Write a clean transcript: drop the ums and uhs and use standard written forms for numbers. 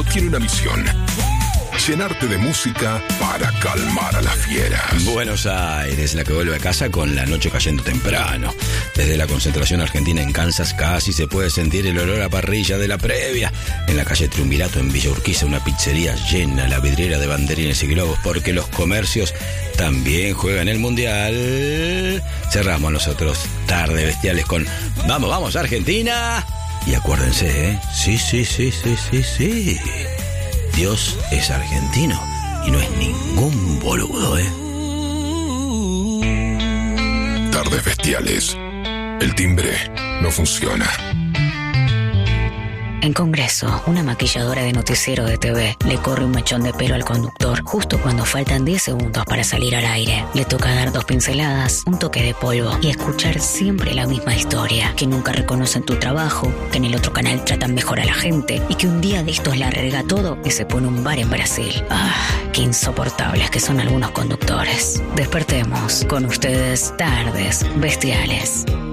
mundo tiene una misión: llenarte de música para calmar a las fieras. Buenos Aires, la que vuelve a casa con la noche cayendo temprano. Desde la concentración argentina en Kansas casi se puede sentir el olor a parrilla de la previa. En la calle Triunvirato, en Villa Urquiza, una pizzería llena la vidriera de banderines y globos porque los comercios también juegan el Mundial. Cerramos nosotros Tarde Bestiales con Vamos, vamos, Argentina. Y acuérdense, sí. Dios es argentino y no es ningún boludo, Tardes Bestiales. El timbre no funciona. En Congreso, una maquilladora de noticiero de TV le corre un mechón de pelo al conductor justo cuando faltan 10 segundos para salir al aire. Le toca dar 2 pinceladas, un toque de polvo y escuchar siempre la misma historia. Que nunca reconocen tu trabajo, que en el otro canal tratan mejor a la gente y que un día de estos la rega todo y se pone un bar en Brasil. Qué insoportables que son algunos conductores. Despertemos con ustedes Tardes Bestiales.